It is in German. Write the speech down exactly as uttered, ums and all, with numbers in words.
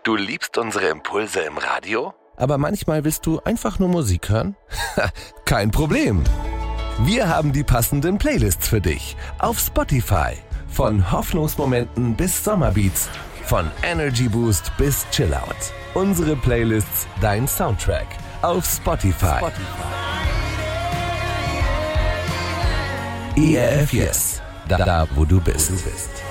Du liebst unsere Impulse im Radio? Aber manchmal willst du einfach nur Musik hören? Kein Problem. Wir haben die passenden Playlists für dich auf Spotify. Von Hoffnungsmomenten bis Sommerbeats, von Energy Boost bis Chillout. Unsere Playlists, dein Soundtrack auf Spotify. Spotify. E R F Yes, da, da wo du bist.